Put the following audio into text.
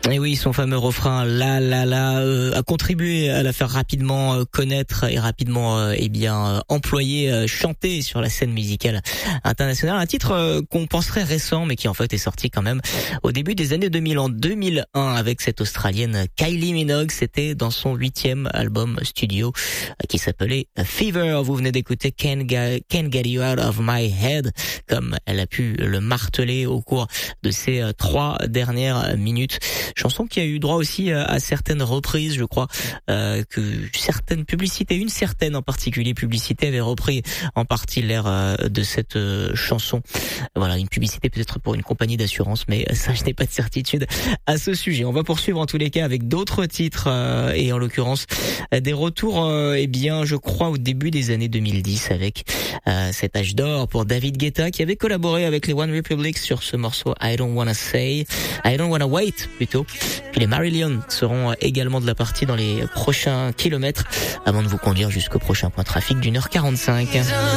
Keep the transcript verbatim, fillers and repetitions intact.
Et oui, son fameux refrain la la la euh, a contribué à la faire rapidement euh, connaître et rapidement euh, eh bien euh, employer, euh, chanter sur la scène musicale internationale. Un titre euh, qu'on penserait récent, mais qui en fait est sorti quand même au début des années deux mille, en deux mille un, avec cette Australienne Kylie Minogue. C'était dans son huitième album studio euh, qui s'appelait Fever. Vous venez d'écouter Can't Get, Can't Get You Out of My Head, comme elle a pu le marteler au cours de ces euh, trois dernières minutes. Chanson qui a eu droit aussi à, à certaines reprises, je crois, euh, que certaines publicités, une certaine en particulier publicité avait repris en partie l'air euh, de cette euh, chanson. Voilà, une publicité peut-être pour une compagnie d'assurance, mais ça, je n'ai pas de certitude à ce sujet. On va poursuivre en tous les cas avec d'autres titres euh, et en l'occurrence des retours, euh, eh bien, je crois au début des années deux mille dix avec euh, cet âge d'or pour David Guetta qui avait collaboré avec les One Republic sur ce morceau I Don't Wanna Say, I Don't Wanna Wait plutôt. Puis les Marillion seront également de la partie dans les prochains kilomètres avant de vous conduire jusqu'au prochain point trafic d'une heure quarante-cinq.